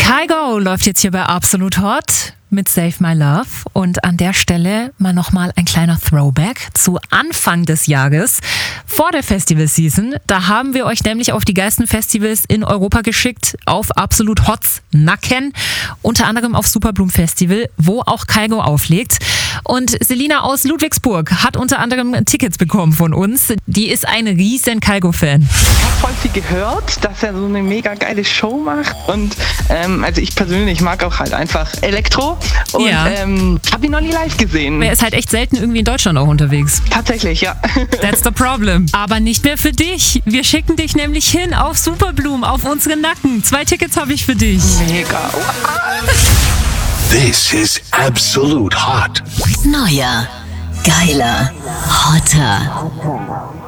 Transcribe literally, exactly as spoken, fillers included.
Kygo läuft jetzt hier bei Absolut Hot mit Save My Love. Und an der Stelle mal nochmal ein kleiner Throwback zu Anfang des Jahres, vor der Festival-Season. Da haben wir euch nämlich auf die geilsten Festivals in Europa geschickt, auf Absolut Hots Nacken, unter anderem auf Superbloom Festival, wo auch Kygo auflegt. Und Selina aus Ludwigsburg hat unter anderem Tickets bekommen von uns. Die ist ein riesen Kygo-Fan. Ich habe voll viel gehört, dass er so eine mega geile Show macht. Und ähm, also ich persönlich mag auch halt einfach Elektro. Und ja. ähm, habe ihn noch nie live gesehen. Er ist halt echt selten irgendwie in Deutschland auch unterwegs. Tatsächlich, ja. That's the problem. Aber nicht mehr für dich. Wir schicken dich nämlich hin auf Superbloom, auf unsere Nacken. Zwei Tickets habe ich für dich. Mega. This is Absolute Hot. Neuer, geiler, hotter.